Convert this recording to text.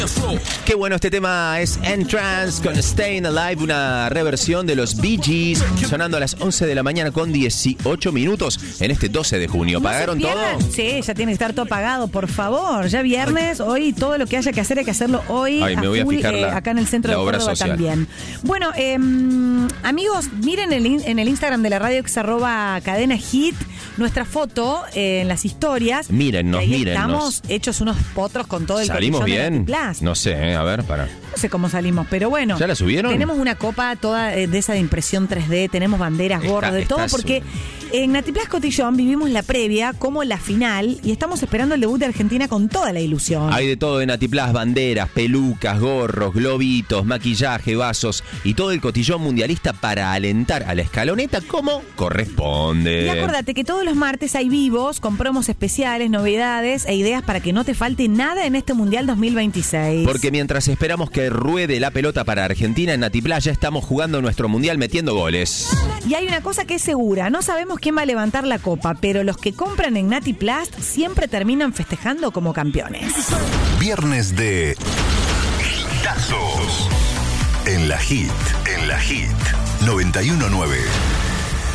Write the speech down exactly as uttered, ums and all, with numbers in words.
Qué bueno, este tema es Entrance con Staying Alive, una reversión de los Bee Gees, sonando a las once de la mañana con dieciocho minutos en este doce de junio. ¿Pagaron ¿No se todo? pierdan? Sí, ya tiene que estar todo pagado, por favor. Ya viernes, hoy todo lo que haya que hacer hay que hacerlo hoy. Ay, me voy a full, fijar eh, la- acá en el centro la de obra Córdoba social. también. Bueno, eh, amigos, miren el in- en el Instagram de la radio, que es arroba cadena hit, nuestra foto eh, en las historias. Mírennos, Y ahí mírennos. estamos hechos unos potros con todo el ¿Salimos cotillón de bien? Notiplas. No sé, eh, a ver, para. No sé cómo salimos, pero bueno. ¿Ya la subieron? Tenemos una copa toda eh, de esa de impresión tres D, tenemos banderas, Está- gorros, de está todo, porque en Natiplas Cotillón vivimos la previa como la final y estamos esperando el debut de Argentina con toda la ilusión. Hay de todo en Natiplas: banderas, pelucas, gorros, globitos, maquillaje, vasos y todo el cotillón mundialista para alentar a la escaloneta como corresponde. Y acuérdate que todos los martes hay vivos con promos especiales, novedades e ideas para que no te falte nada en este Mundial dos mil veintiséis. Porque mientras esperamos que ruede la pelota para Argentina, en Natiplas ya estamos jugando nuestro mundial metiendo goles. Y hay una cosa que es segura, no sabemos quién va a levantar la copa, pero los que compran en Natiplast siempre terminan festejando como campeones. Viernes de Hitazos. En la Hit, en la Hit noventa y uno punto nueve.